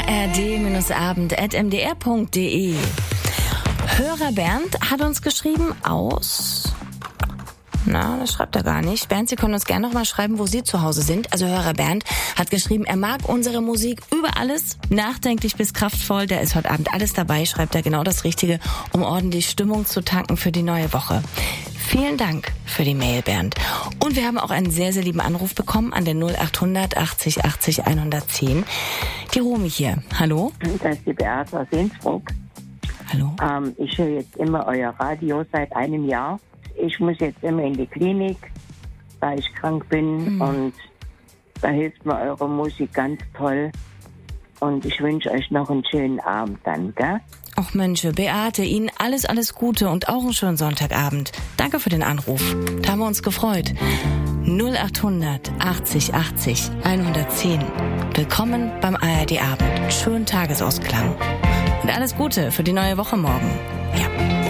ard-abend@mdr.de. Hörer Bernd hat uns geschrieben aus... Na, das schreibt er gar nicht. Bernd, Sie können uns gerne noch mal schreiben, wo Sie zu Hause sind. Also Hörer Bernd hat geschrieben, er mag unsere Musik über alles, nachdenklich bis kraftvoll. Da ist heute Abend alles dabei, schreibt er, genau das Richtige, um ordentlich Stimmung zu tanken für die neue Woche. Vielen Dank für die Mail, Bernd. Und wir haben auch einen sehr, sehr lieben Anruf bekommen an der 0800 80 80 110. Die Romy hier. Hallo? Das ist die Beate aus Innsbruck. Hallo? Ich höre jetzt immer euer Radio seit einem Jahr. Ich muss jetzt immer in die Klinik, weil ich krank bin. Und da hilft mir eure Musik ganz toll. Und ich wünsche euch noch einen schönen Abend dann, gell? Ach Mensch, Beate, Ihnen alles, alles Gute und auch einen schönen Sonntagabend. Danke für den Anruf. Da haben wir uns gefreut. 0800 80 80 110. Willkommen beim ARD Abend. Schönen Tagesausklang. Und alles Gute für die neue Woche morgen. Ja.